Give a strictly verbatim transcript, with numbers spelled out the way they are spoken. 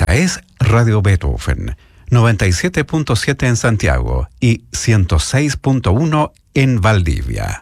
Esta es Radio Beethoven, noventa y siete punto siete en Santiago y ciento seis punto uno en Valdivia.